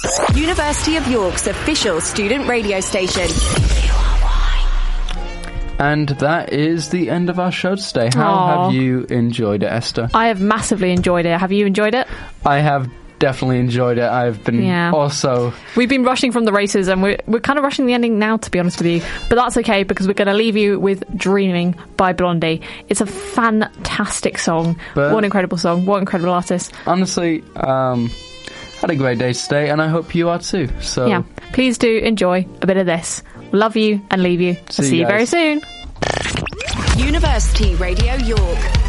University of York's official student radio station. And that is the end of our show today. How have you enjoyed it, Esther? I have massively enjoyed it. Have you enjoyed it? I have definitely enjoyed it. I've been also... We've been rushing from the races, and we're kind of rushing the ending now, to be honest with you. But that's okay, because we're going to leave you with Dreaming by Blondie. It's a fantastic song. What an incredible song. What an incredible artist. Honestly, had a great day today, and I hope you are too. So yeah, please do enjoy a bit of this. Love you and leave you. See you very soon. University Radio York.